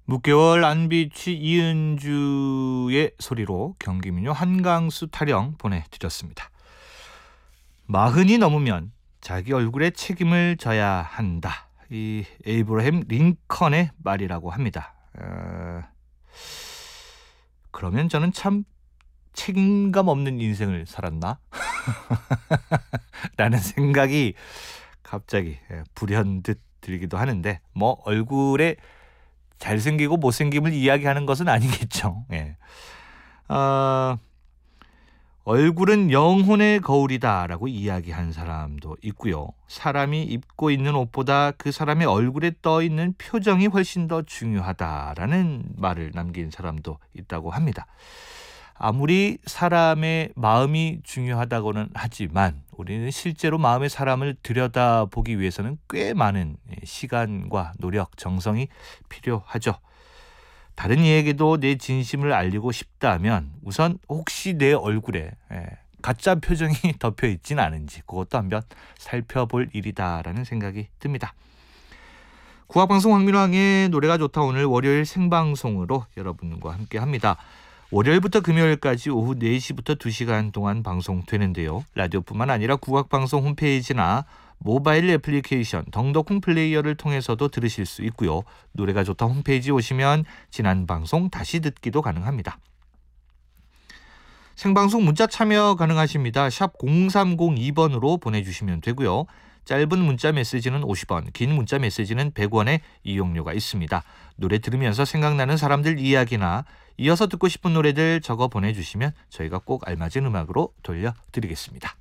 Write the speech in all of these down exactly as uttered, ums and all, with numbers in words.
묵개월 안비치 이은주의 소리로 경기민요 한강수 타령 보내드렸습니다. 마흔이 넘으면 자기 얼굴에 책임을 져야 한다. 이 에이브러햄 링컨의 말이라고 합니다. 어... 그러면 저는 참 책임감 없는 인생을 살았나? 라는 생각이 갑자기 불현듯 들기도 하는데, 뭐 얼굴에 잘생기고 못생김을 이야기하는 것은 아니겠죠. 예. 어, 얼굴은 영혼의 거울이다라고 이야기한 사람도 있고요. 사람이 입고 있는 옷보다 그 사람의 얼굴에 떠 있는 표정이 훨씬 더 중요하다라는 말을 남긴 사람도 있다고 합니다. 아무리 사람의 마음이 중요하다고는 하지만 우리는 실제로 마음의 사람을 들여다보기 위해서는 꽤 많은 시간과 노력, 정성이 필요하죠. 다른 이에게도 내 진심을 알리고 싶다면 우선 혹시 내 얼굴에 가짜 표정이 덮여 있진 않은지 그것도 한번 살펴볼 일이다라는 생각이 듭니다. 국악방송 황민왕의 노래가 좋다, 오늘 월요일 생방송으로 여러분과 함께합니다. 월요일부터 금요일까지 오후 네 시부터 두 시간 동안 방송되는데요. 라디오뿐만 아니라 국악방송 홈페이지나 모바일 애플리케이션 덩덕콩 플레이어를 통해서도 들으실 수 있고요. 노래가 좋다 홈페이지 오시면 지난 방송 다시 듣기도 가능합니다. 생방송 문자 참여 가능하십니다. 샵 공삼공이 번으로 보내주시면 되고요. 짧은 문자 메시지는 오십 원, 긴 문자 메시지는 백 원의 이용료가 있습니다. 노래 들으면서 생각나는 사람들 이야기나 이어서 듣고 싶은 노래들 적어 보내주시면 저희가 꼭 알맞은 음악으로 돌려드리겠습니다.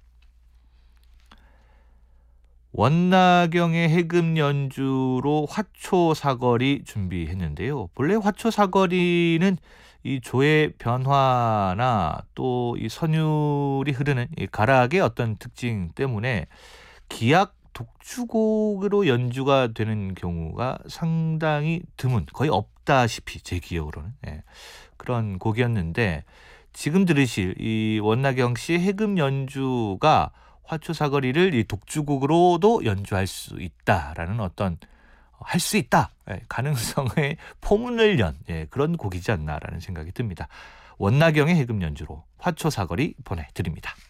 원나경의 해금 연주로 화초 사거리 준비했는데요. 본래 화초 사거리는 이 조의 변화나 또 이 선율이 흐르는 이 가락의 어떤 특징 때문에 기악 독주곡으로 연주가 되는 경우가 상당히 드문, 거의 없다시피 제 기억으로는 예, 그런 곡이었는데, 지금 들으실 이 원나경 씨의 해금 연주가 화초 사거리를 이 독주곡으로도 연주할 수 있다라는 어떤 할 수 있다 예, 가능성의 포문을 연 예, 그런 곡이지 않나라는 생각이 듭니다. 원나경의 해금 연주로 화초 사거리 보내드립니다.